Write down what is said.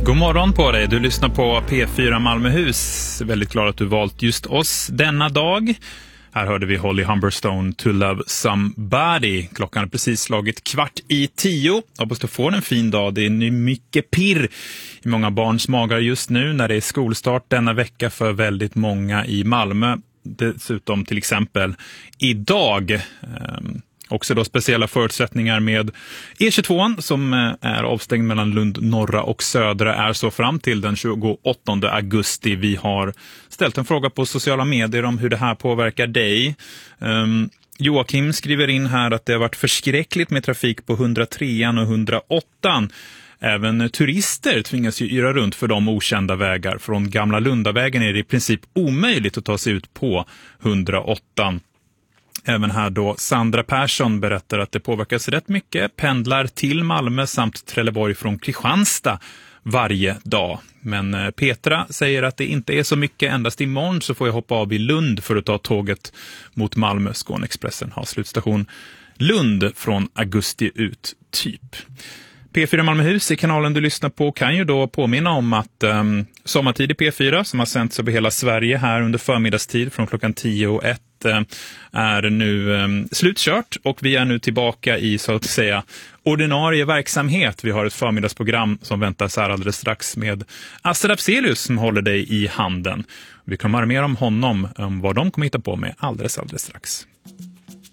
God morgon på dig, du lyssnar på P4 Malmöhus. Väldigt glad att du valt just oss denna dag. Här hörde vi Holly Humberstone, To Love Somebody. Klockan har precis slagit 9:15. Hoppas du får en fin dag. Det är nu mycket pirr i många barns magar just nu när det är skolstart denna vecka för väldigt många i Malmö. Dessutom till exempel idag. Också då speciella förutsättningar med E22 som är avstängd mellan Lund norra och södra är så fram till den 28 augusti. Vi har ställt en fråga på sociala medier om hur det här påverkar dig. Joakim skriver in här att det har varit förskräckligt med trafik på 103 och 108. Även turister tvingas ju yra runt för de okända vägar. Från Gamla Lundavägen är det i princip omöjligt att ta sig ut på 108. Även här då Sandra Persson berättar att det påverkas rätt mycket. Pendlar till Malmö samt Trelleborg från Kristianstad varje dag. Men Petra säger att det inte är så mycket. Endast imorgon så får jag hoppa av i Lund för att ta tåget mot Malmö. Skåneexpressen har slutstation Lund från augusti ut typ. P4 Malmöhus i kanalen du lyssnar på kan ju då påminna om att Sommartid i P4 som har sänts över hela Sverige här under förmiddagstid från klockan 10:01 är nu slutkört och vi är nu tillbaka i så att säga ordinarie verksamhet. Vi har ett förmiddagsprogram som väntas här alldeles strax med Astrid Afzelius som håller dig i handen. Vi kommer mer om honom, om vad de kommer hitta på med alldeles strax.